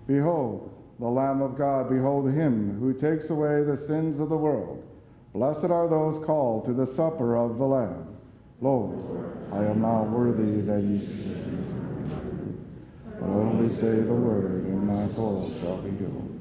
Behold, the Lamb of God, behold him who takes away the sins of the world. Blessed are those called to the supper of the Lamb. Lord, I am not worthy that you should enter me, but only say the word, and my soul shall be healed.